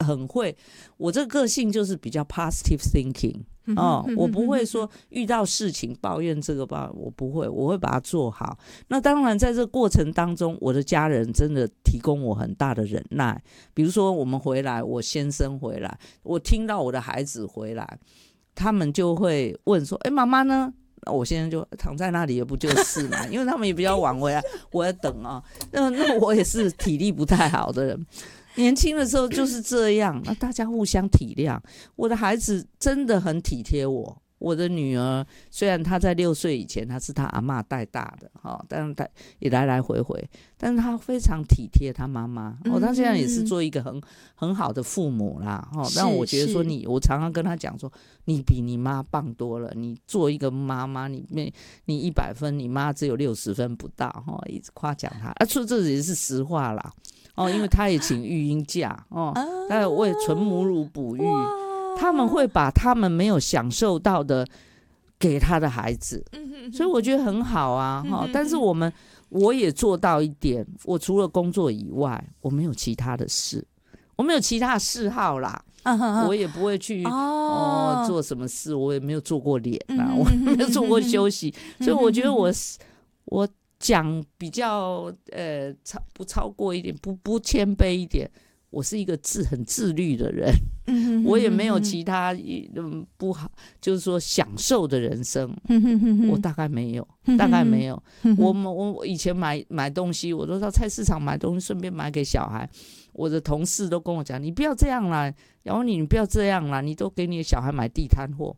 很会，我这个个性就是比较 positive thinking。我不会说遇到事情抱怨这个吧，我不会，我会把它做好。那当然在这个过程当中，我的家人真的提供我很大的忍耐。比如说我们回来，我先生回来，我听到我的孩子回来，他们就会问说妈妈呢？我先生就躺在那里，也不就是嘛，因为他们也比较晚回来，我要等啊。那我也是体力不太好的人，年轻的时候就是这样，那大家互相体谅。我的孩子真的很体贴我。我的女儿虽然她在6岁以前她是她阿嬷带大的，但是她也来来回回，但是她非常体贴她妈妈。她现在也是做一个很好的父母啦。但我觉得说我常常跟她讲说，你比你妈棒多了。你做一个妈妈，你100分，你妈只有60分不到。一直夸奖她，说这也是实话啦。因为她也请育婴假，她也为纯母乳哺育。他们会把他们没有享受到的给他的孩子，所以我觉得很好啊。但是我也做到一点，我除了工作以外，我没有其他的事，我没有其他的嗜好啦。我也不会去做什么事，我也没有做过脸啦，我没有做过休息，所以我觉得我讲比较不超过一点，不谦卑一点。我是一个很自律的人，我也没有其他不好，就是说享受的人生，我大概没有。我以前买东西，我都到菜市场买东西，顺便买给小孩。我的同事都跟我讲，你不要这样啦，然后你不要这样啦，你都给你的小孩买地摊货。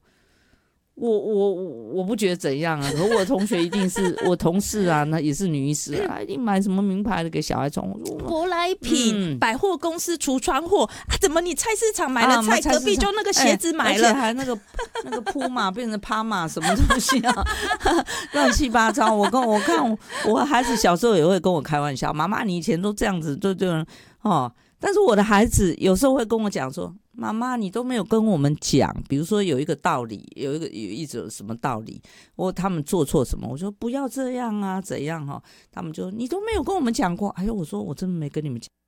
我不觉得怎样啊，可我的同学一定是我同事啊，那也是女医师啊，一定买什么名牌的给小孩穿。 舶来品，百货公司橱窗货啊，怎么你菜市场买了菜，隔壁就那个鞋子买了， 而且还那个铺嘛变成趴嘛，什么东西啊，乱七八糟。我看我孩子小时候也会跟我开玩笑，妈妈你以前都这样子，就但是我的孩子有时候会跟我讲说，妈妈你都没有跟我们讲，比如说有一个道理，有一种什么道理，他们做错什么，我说不要这样啊，怎样他们就你都没有跟我们讲过。哎呦，我说我真的没跟你们讲。